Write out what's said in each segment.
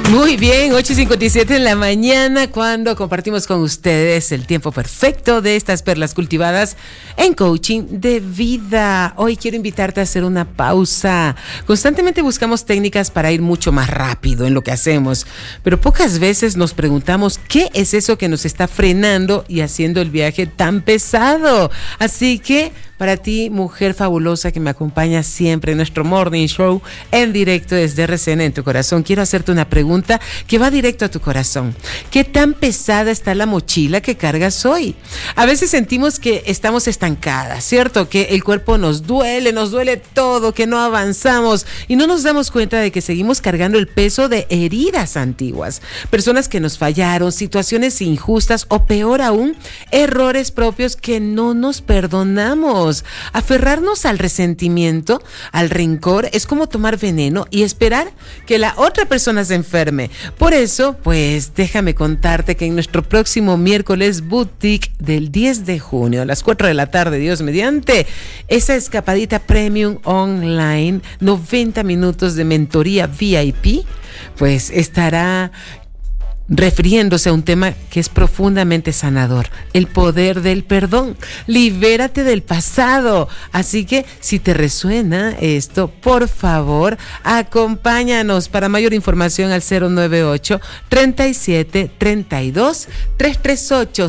Muy bien, 8:57 en la mañana, cuando compartimos con ustedes el tiempo perfecto de estas perlas cultivadas en coaching de vida. Hoy quiero invitarte a hacer una pausa. Constantemente buscamos técnicas para ir mucho más rápido en lo que hacemos, pero pocas veces nos preguntamos qué es eso que nos está frenando y haciendo el viaje tan pesado. Así que para ti, mujer fabulosa que me acompaña siempre en nuestro Morning Show en directo desde RCN en tu corazón, quiero hacerte una pregunta que va directo a tu corazón. ¿Qué tan pesada está la mochila que cargas hoy? A veces sentimos que estamos estancadas, ¿cierto? Que el cuerpo nos duele todo, que no avanzamos y no nos damos cuenta de que seguimos cargando el peso de heridas antiguas, personas que nos fallaron, situaciones injustas o peor aún, errores propios que no nos perdonamos. Aferrarnos al resentimiento, al rencor, es como tomar veneno y esperar que la otra persona se enferme. Por eso, pues déjame contarte que en nuestro próximo miércoles boutique del 10 de junio a las 4 de la tarde, Dios mediante, esa escapadita premium online, 90 minutos de mentoría VIP, pues estará refiriéndose a un tema que es profundamente sanador, el poder del perdón. Libérate del pasado. Así que si te resuena esto, por favor, acompáñanos. Para mayor información al 098 37 32 338,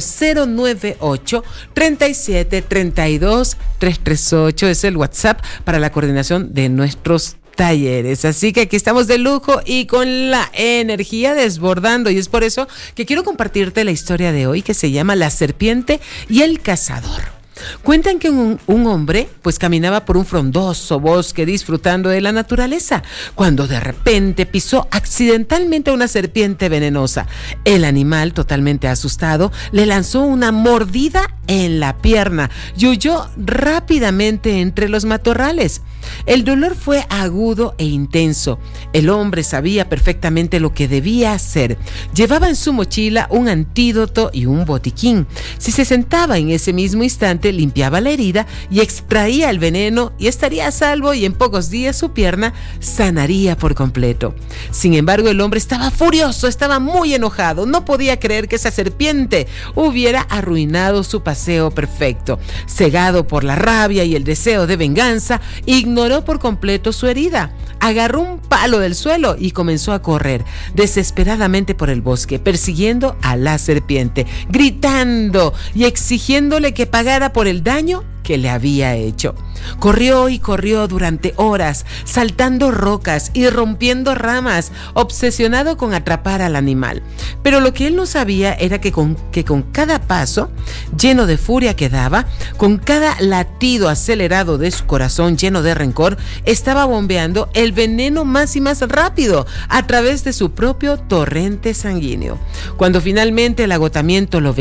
098 37 32 338 es el WhatsApp para la coordinación de nuestros talleres. Así que aquí estamos de lujo y con la energía desbordando, y es por eso que quiero compartirte la historia de hoy, que se llama La serpiente y el cazador. Cuentan que un hombre pues caminaba por un frondoso bosque disfrutando de la naturaleza, cuando de repente pisó accidentalmente a una serpiente venenosa. El animal, totalmente asustado, le lanzó una mordida en la pierna y huyó rápidamente entre los matorrales. El dolor fue agudo e intenso. El hombre sabía perfectamente lo que debía hacer. Llevaba en su mochila un antídoto y un botiquín. Si se sentaba en ese mismo instante, limpiaba la herida y extraía el veneno y estaría a salvo, y en pocos días su pierna sanaría por completo. Sin embargo, el hombre estaba furioso, estaba muy enojado. No podía creer que esa serpiente hubiera arruinado su paseo perfecto. Cegado por la rabia y el deseo de venganza, ignoró por completo su herida. Agarró un palo del suelo y comenzó a correr desesperadamente por el bosque, persiguiendo a la serpiente, gritando y exigiéndole que pagara por el daño que le había hecho. Corrió y corrió durante horas, saltando rocas y rompiendo ramas, obsesionado con atrapar al animal. Pero lo que él no sabía era que con cada paso lleno de furia que daba, con cada latido acelerado de su corazón lleno de rencor, estaba bombeando el veneno más y más rápido a través de su propio torrente sanguíneo. Cuando finalmente el agotamiento lo